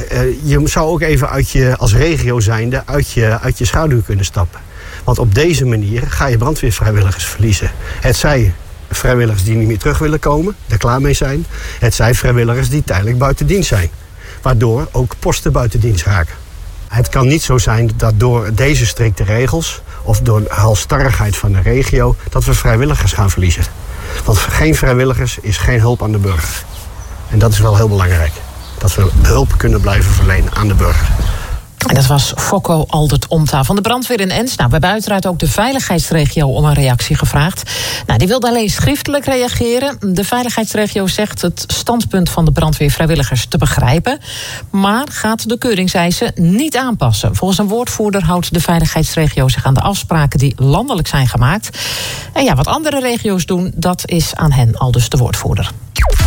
je zou ook even als regio zijnde uit je schaduw kunnen stappen. Want op deze manier ga je brandweervrijwilligers verliezen. Het zij vrijwilligers die niet meer terug willen komen, er klaar mee zijn. Het zij vrijwilligers die tijdelijk buiten dienst zijn. Waardoor ook posten buiten dienst raken. Het kan niet zo zijn dat door deze strikte regels of door de halsstarrigheid van de regio dat we vrijwilligers gaan verliezen. Want geen vrijwilligers is geen hulp aan de burger. En dat is wel heel belangrijk. Dat we hulp kunnen blijven verlenen aan de burger. En dat was Fokko Aldert-Omta van de brandweer in Ens. Nou, we hebben uiteraard ook de veiligheidsregio om een reactie gevraagd. Nou, die wilde alleen schriftelijk reageren. De veiligheidsregio zegt het standpunt van de brandweervrijwilligers te begrijpen, maar gaat de keuringseisen niet aanpassen. Volgens een woordvoerder houdt de veiligheidsregio zich aan de afspraken die landelijk zijn gemaakt. En ja, wat andere regio's doen, dat is aan hen, aldus de woordvoerder.